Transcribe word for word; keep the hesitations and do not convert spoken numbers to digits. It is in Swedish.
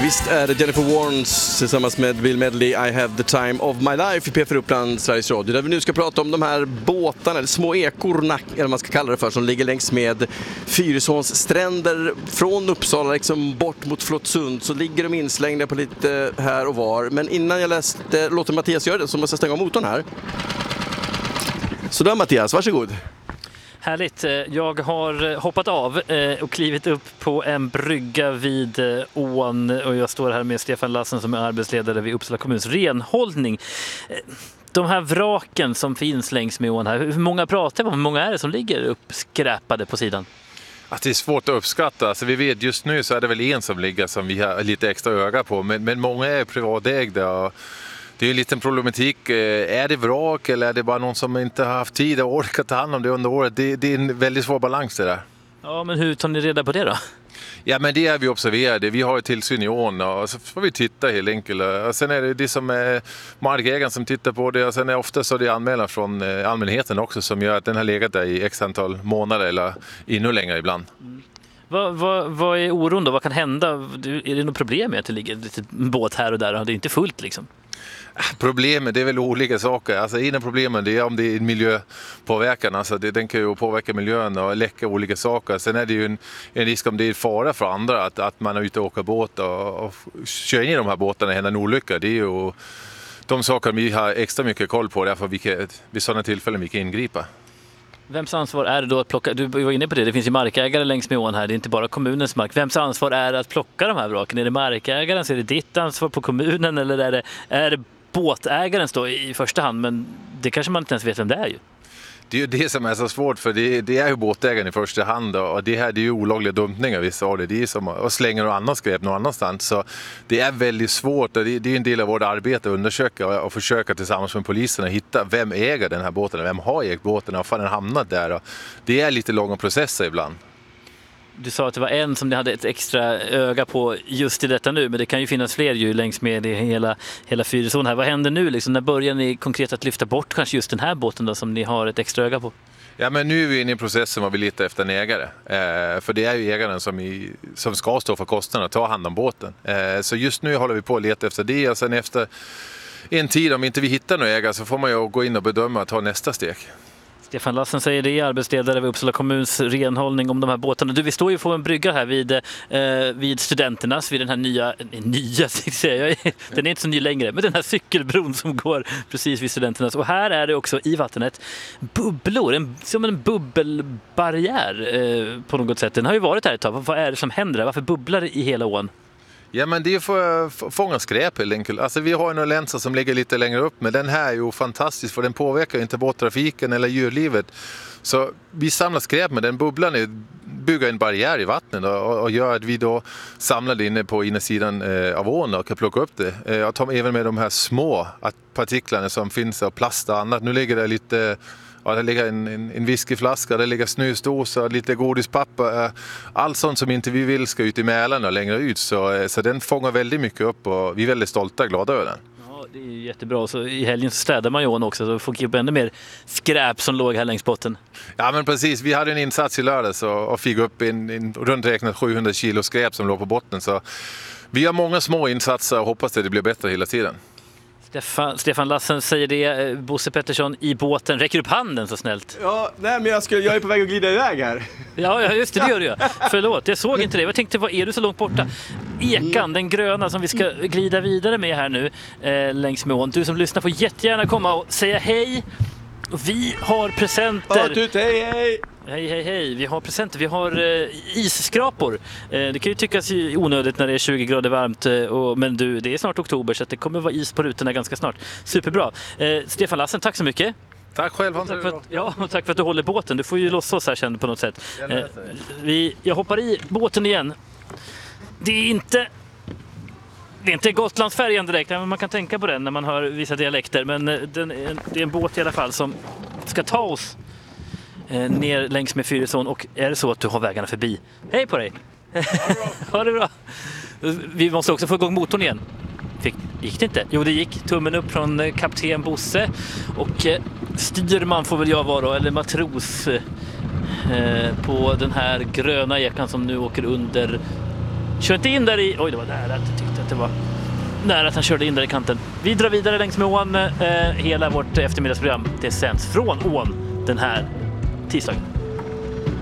Visst är det Jennifer Warnes tillsammans med Bill Medley, I have the time of my life i P fyra Uppland, Sveriges Radio, där vi nu ska prata om de här båtarna, eller små ekorna, eller vad man ska kalla det för, som ligger längs med Fyrisåns stränder från Uppsala liksom bort mot Flottsund, så ligger de inslängda på lite här och var. Men innan jag läste, låter Mattias göra det, så måste jag stänga av motorn här. Så där Mattias, varsågod. Härligt. Jag har hoppat av och klivit upp på en brygga vid ån och jag står här med Stefan Lassen som är arbetsledare vid Uppsala kommuns renhållning. De här vraken som finns längs med ån här, hur många pratar vi om? Hur många är det som ligger uppskräpade på sidan? Att det är svårt att uppskatta. Alltså vi vet just nu så är det väl en som ligger som vi har lite extra öga på, men, men många är privatägda och det är en liten problematik. Är det vrak eller är det bara någon som inte har haft tid och orkat ta hand om det under året? Det, det är en väldigt svår balans det där. Ja, men hur tar ni reda på det då? Ja, men det är vi observerade. Vi har ett tillsyn i ån och så får vi titta helt enkelt. Och sen är det det som är markägaren som tittar på det och sen är ofta så det anmälan från allmänheten också som gör att den har legat där i x antal månader eller ännu längre ibland. Mm. Vad, vad, vad är oron då? Vad kan hända? Är det något problem med att det ligger lite båt här och där och det är inte fullt liksom? Problemet det är väl olika saker. Alltså en av problemen det är om det är miljöpåverkan. Alltså det, den kan ju påverka miljön och läcka olika saker. Sen är det ju en, en risk om det är fara för andra att, att man är ute och åker båt och, och kör in i de här båtarna och händer en olycka. Det är ju de saker vi har extra mycket koll på därför vi kan, vid sådana tillfällen vi kan ingripa. Vems ansvar är det då att plocka, du var inne på det, det finns ju markägare längs med ån här, det är inte bara kommunens mark. Vems ansvar är det att plocka de här vraken? Är det markägaren, så är det ditt ansvar på kommunen eller är det, är det båtägarens då i första hand? Men det kanske man inte ens vet vem det är ju. Det är ju det som är så svårt för det, det är ju båtägaren i första hand och det här det är ju olagliga dumpningar vissa av det. Det är som att slänga någon annan skräp någon annanstans. Så det är väldigt svårt och det, det är en del av vårt arbete att undersöka och, och försöka tillsammans med polisen att hitta vem äger den här båten, vem har ägt båten och har den hamnat där. Och det är lite långa processer ibland. Du sa att det var en som ni hade ett extra öga på just i detta nu, men det kan ju finnas fler ju längs med det hela, hela Fyrisån här. Vad händer nu liksom? När börjar ni konkret att lyfta bort kanske just den här båten då, som ni har ett extra öga på? Ja, men nu är vi inne i processen var vi letar efter en ägare. Eh, för det är ju ägaren som, i, som ska stå för kostnaderna och ta hand om båten. Eh, så just nu håller vi på att leta efter det och sen efter en tid om inte vi hittar någon ägare så får man ju gå in och bedöma att ta nästa steg. Stefan Lassen säger det, arbetsledare vid Uppsala kommuns renhållning om de här båtarna. Du, vi står ju på en brygga här vid, eh, vid studenternas, vid den här nya, nya säger jag, den är inte så ny längre, men den här cykelbron som går precis vid studenternas. Och här är det också i vattnet bubblor, en, som en bubbelbarriär eh, på något sätt. Den har ju varit här ett tag. Vad är det som händer där? Varför bubblar det i hela ån? Ja, men det är för att fånga skräp helt enkelt. Alltså vi har ju några länsor som ligger lite längre upp, men den här är ju fantastisk för den påverkar inte båttrafiken eller djurlivet. Så vi samlar skräp med den bubblan är bygga en barriär i vattnet och, och gör att vi då samlar det inne på insidan eh, av ån och kan plocka upp det. Eh, jag tar även med de här små partiklarna som finns av plast och annat. Nu ligger det lite... Ja, det ligger en, en, en whiskyflaska, det ligger snusdosa, lite godispapper. Allt sånt som inte vi vill ska ut i Mälaren och längre ut. Så, så den fångar väldigt mycket upp och vi är väldigt stolta och glada över den. Ja, det är jättebra. Så i helgen så städar man ju ån också så får upp ännu mer skräp som låg här längs botten. Ja, men precis. Vi hade en insats i lördags och, och fick upp en, en runt räknat sjuhundra kilo skräp som låg på botten. Så vi har många små insatser och hoppas att det blir bättre hela tiden. Stefan, Stefan Lassen säger det, Bosse Pettersson i båten. Räcker upp handen så snällt? Ja, nej men jag, ska, jag är på väg att glida iväg här. Ja, just det, det gör du. Förlåt, jag såg inte det. Jag tänkte, vad är du så långt borta? Ekan, den gröna som vi ska glida vidare med här nu eh, längs med ån. Du som lyssnar får jättegärna komma och säga hej. Vi har presenter. Ja, du, hej, hej. Hej, hej, hej. Vi har presenter. Vi har eh, isskrapor. Eh, det kan ju tyckas onödigt när det är tjugo grader varmt. Eh, och, men du, det är snart oktober så att det kommer vara is på rutorna ganska snart. Superbra. Eh, Stefan Lassen, tack så mycket. Tack själv. Tack för att, ja, och tack för att du håller båten. Du får ju lossa oss här sen på något sätt. Eh, vi, jag hoppar i båten igen. Det är inte... Det är inte Gotlandsfärjan direkt, men man kan tänka på den när man hör vissa dialekter. Men den, det är en båt i alla fall som ska ta oss eh, ner längs med Fyrisån. Och är det så att du har vägarna förbi, hej på dig! Ha det bra! Vi måste också få igång motorn igen. Fick, gick det inte? Jo, det gick. Tummen upp från kapten Bosse. Och eh, styrman får väl jag vara, eller matros eh, på den här gröna ekan som nu åker under Kör inte in där i... Oj, det var nära. Jag tyckte att det var nära att han körde in där i kanten. Vi drar vidare längs med ån. Eh, hela vårt eftermiddagsprogram, det sänds från ån den här tisdagen.